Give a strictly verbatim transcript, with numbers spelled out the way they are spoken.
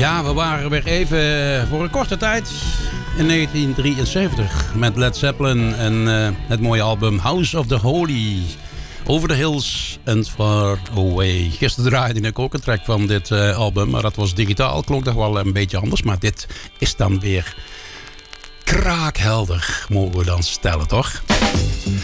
Ja, we waren weer even voor een korte tijd in negentien drieënzeventig met Led Zeppelin en uh, het mooie album House of the Holy. Over the Hills and Far Away. Gisteren draaide ik ook een track van dit uh, album, maar dat was digitaal. Klonk toch wel een beetje anders, maar dit is dan weer kraakhelder, mogen we dan stellen, toch?